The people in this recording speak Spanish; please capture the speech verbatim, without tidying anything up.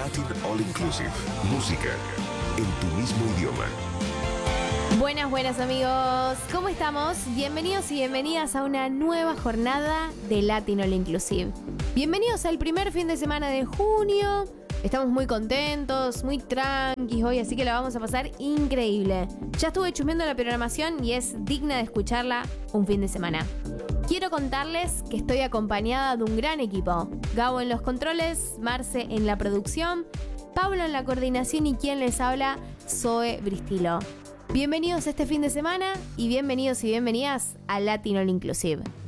Latin All Inclusive. Música en tu mismo idioma. Buenas, buenas amigos, ¿cómo estamos? Bienvenidos y bienvenidas a una nueva jornada de Latin All Inclusive. Bienvenidos al primer fin de semana de junio. Estamos muy contentos, muy tranquis hoy, así que la vamos a pasar increíble. Ya estuve chusmeando la programación y es digna de escucharla un fin de semana. Quiero contarles que estoy acompañada de un gran equipo. Gabo en los controles, Marce en la producción, Pablo en la coordinación y quien les habla, Zoe Bristilo. Bienvenidos este fin de semana y bienvenidos y bienvenidas a Latin All Inclusive.